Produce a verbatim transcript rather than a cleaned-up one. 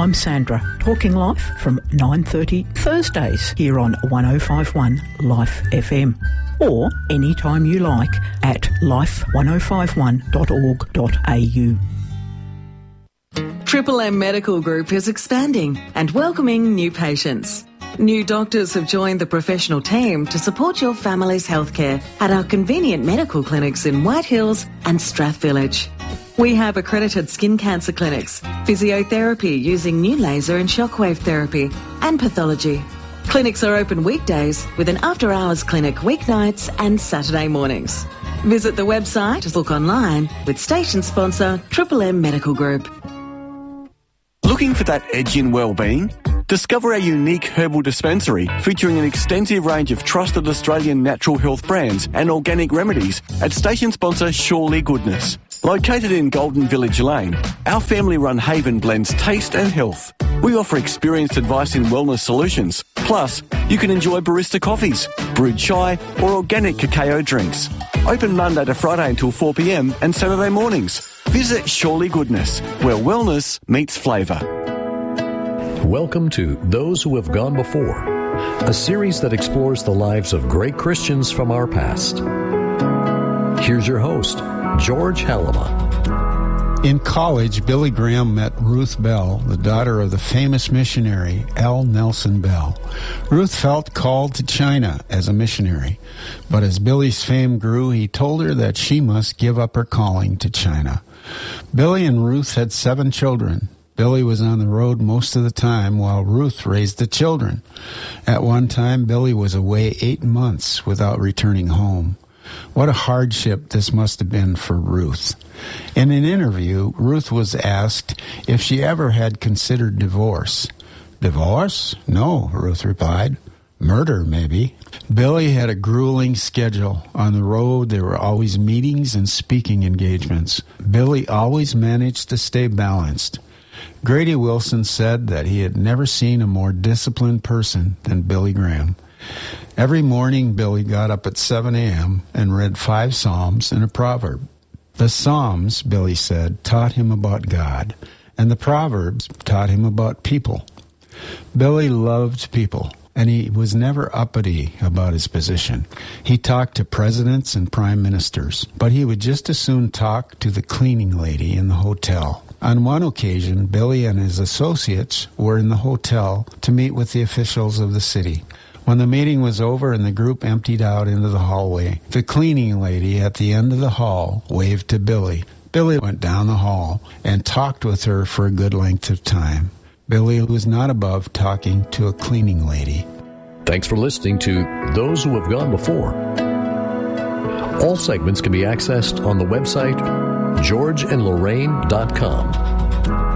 I'm Sandra, talking life from nine thirty Thursdays here on one oh five point one Life F M. Or anytime you like at life ten fifty-one dot org dot a u. Triple M Medical Group is expanding and welcoming new patients. New doctors have joined the professional team to support your family's healthcare at our convenient medical clinics in White Hills and Strath Village. We have accredited skin cancer clinics, physiotherapy using new laser and shockwave therapy, and pathology. Clinics are open weekdays with an after-hours clinic weeknights and Saturday mornings. Visit the website to look online with station sponsor Triple M Medical Group. Looking for that edge in well-being? Discover our unique herbal dispensary featuring an extensive range of trusted Australian natural health brands and organic remedies at station sponsor Surely Goodness. Located in Golden Village Lane, our family-run haven blends taste and health. We offer experienced advice in wellness solutions. Plus, you can enjoy barista coffees, brewed chai or organic cacao drinks. Open Monday to Friday until four p m and Saturday mornings. Visit Surely Goodness, where wellness meets flavour. Welcome to Those Who Have Gone Before, a series that explores the lives of great Christians from our past. Here's your host, George Halama. In college, Billy Graham met Ruth Bell, the daughter of the famous missionary L. Nelson Bell. Ruth felt called to China as a missionary, but as Billy's fame grew, he told her that she must give up her calling to China. Billy and Ruth had seven children. Billy was on the road most of the time while Ruth raised the children. At one time, Billy was away eight months without returning home. What a hardship this must have been for Ruth. In an interview, Ruth was asked if she ever had considered divorce. Divorce? No, Ruth replied. Murder, maybe. Billy had a grueling schedule. On the road, there were always meetings and speaking engagements. Billy always managed to stay balanced. Grady Wilson said that he had never seen a more disciplined person than Billy Graham. Every morning, Billy got up at seven a m and read five Psalms and a proverb. The Psalms, Billy said, taught him about God, and the Proverbs taught him about people. Billy loved people, and he was never uppity about his position. He talked to presidents and prime ministers, but he would just as soon talk to the cleaning lady in the hotel. On one occasion, Billy and his associates were in the hotel to meet with the officials of the city. When the meeting was over and the group emptied out into the hallway, the cleaning lady at the end of the hall waved to Billy. Billy went down the hall and talked with her for a good length of time. Billy was not above talking to a cleaning lady. Thanks for listening to Those Who Have Gone Before. All segments can be accessed on the website george and lorraine dot com.